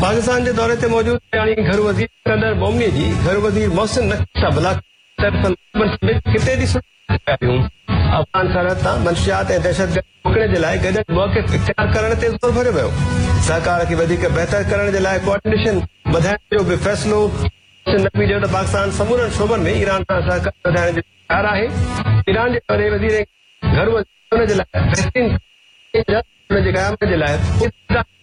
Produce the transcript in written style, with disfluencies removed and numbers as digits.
पाकिस्तान के दौरे ते मौजूद यानी घर वज़ीर सिकंदर मोमनी जी घर वज़ीर मोहसिन नक्शा बला किते दी अफगान सरहद तां मंशियात ऐं दहशतगर्दी रोकण जे लाइ गॾु मौक़िफ़ इख्तियार करण ते ज़ोर भरियो वियो। सहकार खे वधीक बहितर करण जे लाइ कोऑर्डिनेशन वधाइण जो बि फ़ैसिलो नक़वी जो त पाकिस्तान समूरनि शोबनि में ईरान सां सहकार वधाइण जो तयार आहे। ईरान जे वॾे वज़ीर घर वज़ीर जे लाइ बहितरीन जे क़याम जे लाइ